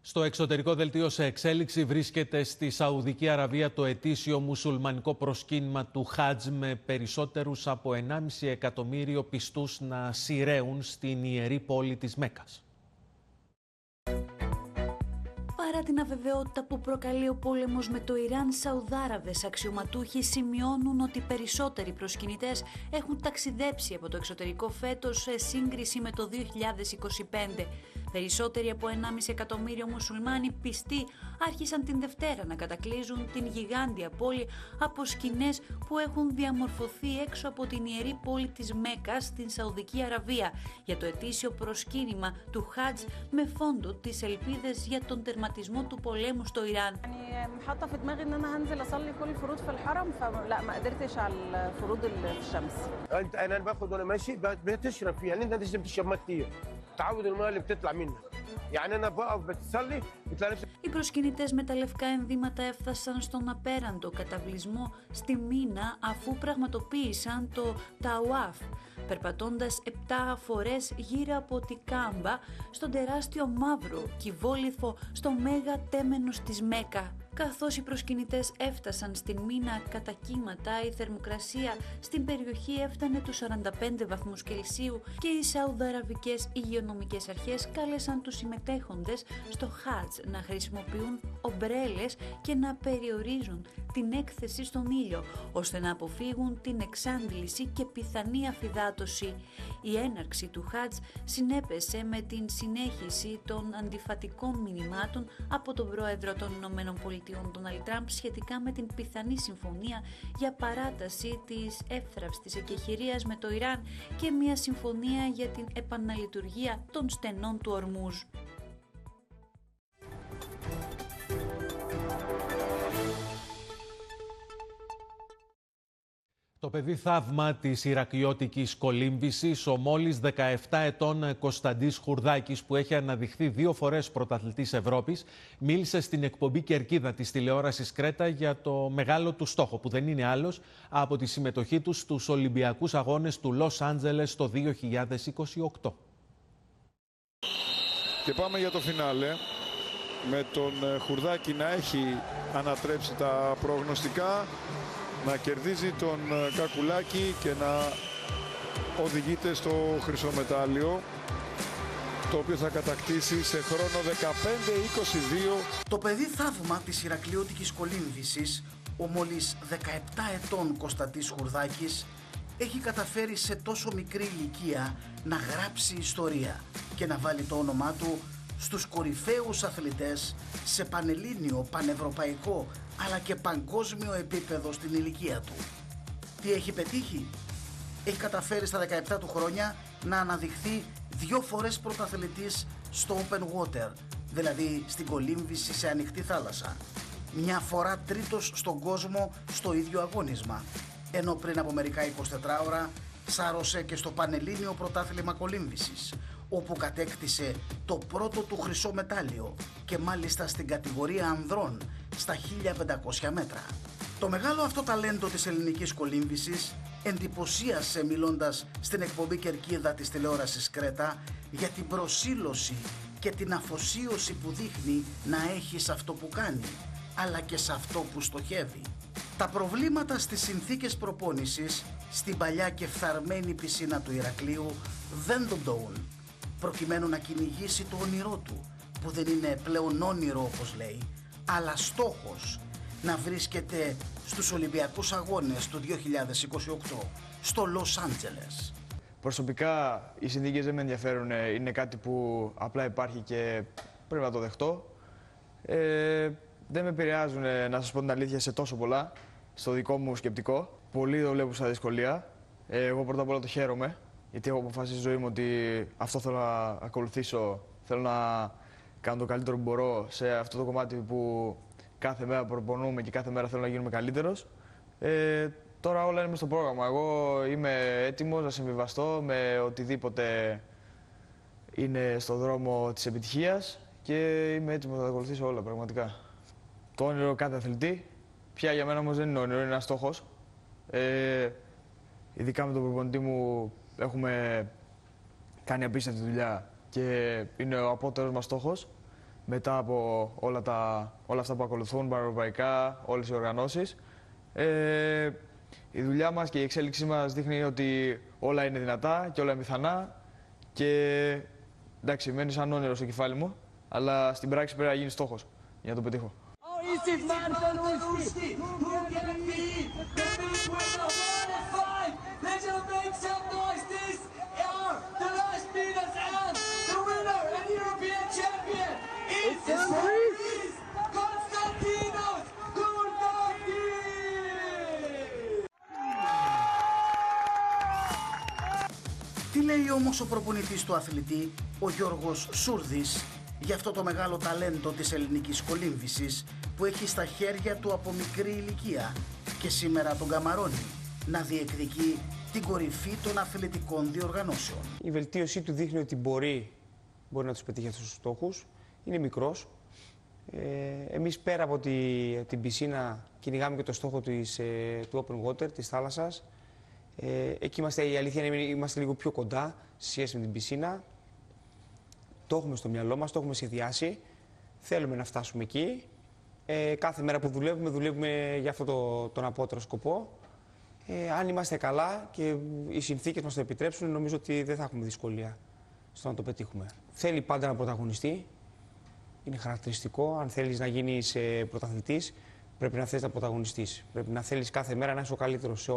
Στο εξωτερικό δελτίο σε εξέλιξη βρίσκεται στη Σαουδική Αραβία το ετήσιο μουσουλμανικό προσκύνημα του Χάτζ, με περισσότερους από 1,5 εκατομμύριο πιστούς να σειραίουν στην ιερή πόλη της Μέκκας. Παρά την αβεβαιότητα που προκαλεί ο πόλεμος με το Ιράν, Σαουδάραβες αξιωματούχοι σημειώνουν ότι περισσότεροι προσκυνητές έχουν ταξιδέψει από το εξωτερικό φέτος σε σύγκριση με το 2025. Περισσότεροι από 1,5 εκατομμύριο μουσουλμάνοι πιστοί άρχισαν την Δευτέρα να κατακλείζουν την γιγάντια πόλη από σκηνές που έχουν διαμορφωθεί έξω από την ιερή πόλη της Μέκκας στην Σαουδική Αραβία για το ετήσιο προσκύνημα του Χάτζ, με φόντο τις ελπίδες για τον τερματισμό του πολέμου στο Ιράν. حاطه في دماغي ان انا هنزل اصلي كل الفروض في الحرم فلا ما قدرتش على الفروض اللي في الشمس. انا باخد وانا ماشي بتشرب فيها لان انت لازم تشرب ميه كتير تعود الميه اللي بتطلع منك. يعني انا بقف بتصلي بتلاقي نفسك. Οι προσκυνητές με τα λευκά ενδύματα έφτασαν στον απέραντο καταβλισμό στη Μίνα, αφού πραγματοποίησαν το Ταουάφ, περπατώντας 7 φορές γύρω από τη Κάμπα, στον τεράστιο μαύρο κυβόλιθο στο μέγα τέμενος της Μέκκα. Καθώς οι προσκυνητές έφτασαν στην Μίνα κατά κύματα, η θερμοκρασία στην περιοχή έφτανε τους 45 βαθμούς Κελσίου και οι Σαουδαραβικές υγειονομικές αρχές κάλεσαν τους συμμετέχοντες στο Χάτζ να χρησιμοποιούν ομπρέλες και να περιορίζουν την έκθεση στον ήλιο, ώστε να αποφύγουν την εξάντληση και πιθανή αφυδάτωση. Η έναρξη του Χάτζ συνέπεσε με την συνέχιση των αντιφατικών μηνυμάτων από τον πρόεδρο των ΗΠΑ, Ντόναλντ Τραμπ, σχετικά με την πιθανή συμφωνία για παράταση της εύθραυστης εκεχηρίας με το Ιράν και μια συμφωνία για την επαναλειτουργία των στενών του Ορμούζ. Το παιδί θαύμα της Ηρακλειώτικης κολύμβησης, ο μόλις 17 ετών Κωνσταντής Χουρδάκης, που έχει αναδειχθεί 2 φορές πρωταθλητής Ευρώπης, μίλησε στην εκπομπή Κερκίδα της τηλεόρασης Κρέτα για το μεγάλο του στόχο, που δεν είναι άλλος από τη συμμετοχή του στους Ολυμπιακούς Αγώνες του Λος Άντζελες το 2028. Και πάμε για το φινάλε, με τον Χουρδάκη να έχει ανατρέψει τα προγνωστικά, να κερδίζει τον Κακουλάκη και να οδηγείται στο χρυσό μετάλλιο, το οποίο θα κατακτήσει σε χρόνο 15-22. Το παιδί θαύμα της Ηρακλειώτικης κολύμβησης, ο μόλις 17 ετών Κωνσταντής Χουρδάκης, έχει καταφέρει σε τόσο μικρή ηλικία να γράψει ιστορία και να βάλει το όνομά του στους κορυφαίους αθλητές σε πανελλήνιο, πανευρωπαϊκό αλλά και παγκόσμιο επίπεδο στην ηλικία του. Τι έχει πετύχει? Έχει καταφέρει στα 17 του χρόνια να αναδειχθεί 2 φορές πρωταθλητής στο open water, δηλαδή στην κολύμβηση σε ανοιχτή θάλασσα. Μια φορά τρίτος στον κόσμο στο ίδιο αγώνισμα, ενώ πριν από μερικά 24 ώρα σάρωσε και στο Πανελλήνιο Πρωτάθλημα Κολύμβησης, όπου κατέκτησε το πρώτο του χρυσό μετάλλιο και μάλιστα στην κατηγορία ανδρών στα 1500 μέτρα. Το μεγάλο αυτό ταλέντο της ελληνικής κολύμβησης εντυπωσίασε μιλώντας στην εκπομπή Κερκίδα της τηλεόρασης Κρέτα για την προσήλωση και την αφοσίωση που δείχνει να έχει σε αυτό που κάνει, αλλά και σε αυτό που στοχεύει. Τα προβλήματα στις συνθήκες προπόνησης στην παλιά και φθαρμένη πισίνα του Ηρακλείου δεν τον τοούν, προκειμένου να κυνηγήσει το όνειρό του, που δεν είναι πλέον όνειρο όπως λέει, αλλά στόχος, να βρίσκεται στους Ολυμπιακούς Αγώνες του 2028 στο Λος Άντζελες. Προσωπικά οι συνθήκες δεν με ενδιαφέρουν, είναι κάτι που απλά υπάρχει και πρέπει να το δεχτώ. Δεν με επηρεάζουν, να σας πω την αλήθεια, σε τόσο πολλά, στο δικό μου σκεπτικό. Πολλοί το βλέπουν σαν δυσκολία. Εγώ πρώτα απ' όλα το χαίρομαι, γιατί έχω αποφασίσει στη ζωή μου ότι αυτό θέλω να ακολουθήσω. Θέλω να κάνω το καλύτερο που μπορώ σε αυτό το κομμάτι που κάθε μέρα προπονούμε και κάθε μέρα θέλω να γίνουμε καλύτερος. Τώρα όλα είναι μες στο πρόγραμμα. Εγώ είμαι έτοιμος να συμβιβαστώ με οτιδήποτε είναι στο δρόμο της επιτυχίας και είμαι έτοιμος να τα ακολουθήσω όλα πραγματικά. Το όνειρο κάθε αθλητή, πια για μένα όμως δεν είναι όνειρο, είναι ένας στόχος. Ειδικά με τον προπονητή μου έχουμε κάνει απίστευτη δουλειά και είναι ο απότερος μας στόχος. μετά από όλα αυτά που ακολουθούν, πανευρωπαϊκά, όλες οι οργανώσεις. Η δουλειά μας και η εξέλιξή μας δείχνει ότι όλα είναι δυνατά και όλα είναι πιθανά και εντάξει, μένει σαν όνειρο στο κεφάλι μου, αλλά στην πράξη πρέπει να γίνει στόχος για να το πετύχω. Τι λέει όμως ο προπονητής του αθλητή, ο Γιώργος Σούρδης, για αυτό το μεγάλο ταλέντο της ελληνικής κολύμβησης που έχει στα χέρια του από μικρή ηλικία και σήμερα τον καμαρώνει να διεκδικεί την κορυφή των αθλητικών διοργανώσεων. Η βελτίωσή του δείχνει ότι μπορεί να τους πετύχει αυτούς τους στόχους. Είναι μικρός. Εμείς πέρα από την πισίνα κυνηγάμε και το στόχο του open water, της θάλασσας. Εκεί η αλήθεια είναι είμαστε λίγο πιο κοντά σε σχέση με την πισίνα. Το έχουμε στο μυαλό μας, το έχουμε σχεδιάσει. Θέλουμε να φτάσουμε εκεί. Κάθε μέρα που δουλεύουμε για αυτό τον απότερο σκοπό. Αν είμαστε καλά και οι συνθήκες μας το επιτρέψουν, νομίζω ότι δεν θα έχουμε δυσκολία στο να το πετύχουμε. Θέλει πάντα να πρωταγωνιστεί. Είναι χαρακτηριστικό. Αν θέλεις να γίνεις πρωταθλητής, πρέπει να θες να πρωταγωνιστείς. Πρέπει να θέλεις κάθε μέρα να είσαι ο καλύτερος σε όλα.